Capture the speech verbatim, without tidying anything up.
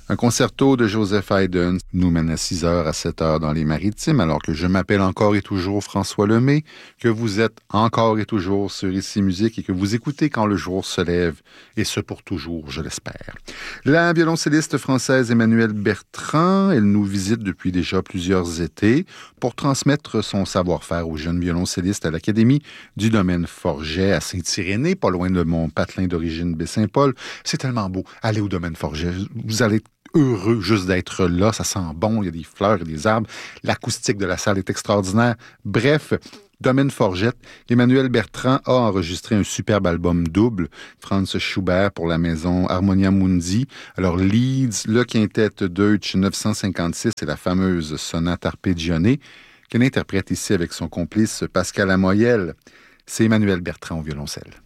Un concerto de Joseph Haydn nous mène à six heures à sept heures dans les Maritimes, alors que je m'appelle encore et toujours François Lemay, que vous êtes encore et toujours sur Ici Musique et que vous écoutez quand le jour se lève, et ce pour toujours, je l'espère. La violoncelliste française Emmanuelle Bertrand, elle nous visite depuis déjà plusieurs étés pour transmettre son savoir-faire aux jeunes violoncellistes à l'Académie du domaine Forget à Saint-Irénée, pas loin de mon patelin d'origine Baie-Saint-Paul. C'est tellement beau. Allez au domaine Forget. Vous allez être heureux juste d'être là. Ça sent bon. Il y a des fleurs et des arbres. L'acoustique de la salle est extraordinaire. Bref, domaine Forget. Emmanuelle Bertrand a enregistré un superbe album double. Franz Schubert pour la maison Harmonia Mundi. Alors, Leeds, le quintet Deutsch neuf cent cinquante-six et la fameuse sonate arpeggione qu'elle interprète ici avec son complice Pascal Amoyel. C'est Emmanuelle Bertrand au violoncelle.